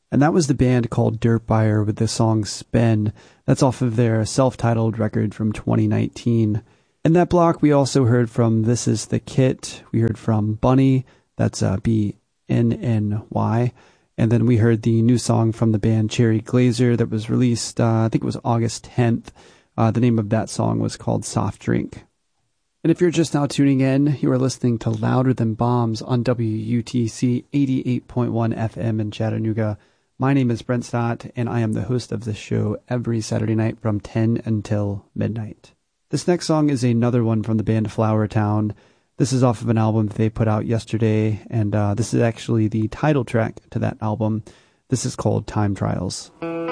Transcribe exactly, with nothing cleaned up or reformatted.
And that was the band called Dirtbuyer with the song Spin. That's off of their self-titled record from twenty nineteen. In that block, we also heard from This Is the Kit. We heard from Bunny. That's uh, B N N Y. And then we heard the new song from the band Cherry Glazer that was released, uh, I think it was August tenth. Uh, the name of that song was called Soft Drink. And if you're just now tuning in, you are listening to Louder Than Bombs on W U T C eighty-eight point one F M in Chattanooga. My name is Brent Stott, and I am the host of this show every Saturday night from ten until midnight. This next song is another one from the band Flower Town. This is off of an album that they put out yesterday, and uh, this is actually the title track to that album. This is called Time Trials.